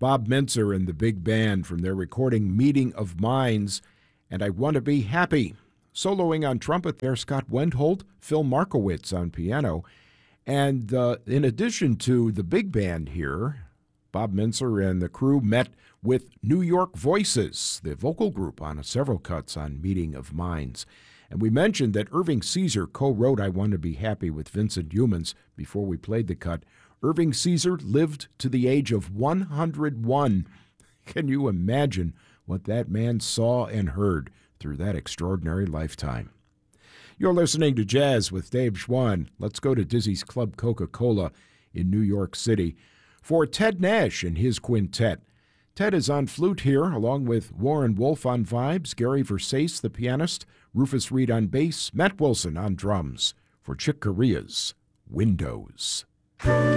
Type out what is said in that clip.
Bob Mintzer and the big band from their recording Meeting of Minds and I Want to Be Happy. Soloing on trumpet there, Scott Wendhold, Phil Markowitz on piano. And in addition to the big band here, Bob Mintzer and the crew met with New York Voices, the vocal group, on several cuts on Meeting of Minds. And we mentioned that Irving Caesar co-wrote I Want to Be Happy with Vincent Youmans before we played the cut. Irving Caesar lived to the age of 101. Can you imagine what that man saw and heard through that extraordinary lifetime? You're listening to Jazz with Dave Schwann. Let's go to Dizzy's Club Coca-Cola in New York City for Ted Nash and his quintet. Ted is on flute here, along with Warren Wolf on vibes, Gary Versace, the pianist, Rufus Reed on bass, Matt Wilson on drums for Chick Corea's Windows.